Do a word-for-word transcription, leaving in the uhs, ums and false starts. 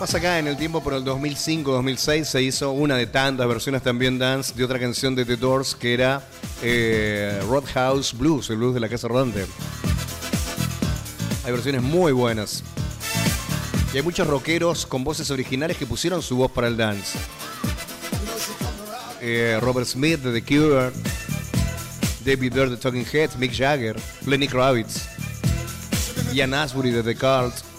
Más acá en el tiempo, por el dos mil cinco, dos mil seis, se hizo una de tantas versiones también dance de otra canción de The Doors que era eh, Roadhouse Blues, el blues de la casa rodante. Hay versiones muy buenas. Y hay muchos rockeros con voces originales que pusieron su voz para el dance. Eh, Robert Smith de The Cure, David Byrne de Talking Heads, Mick Jagger, Lenny Kravitz, Ian Astbury de The Cult.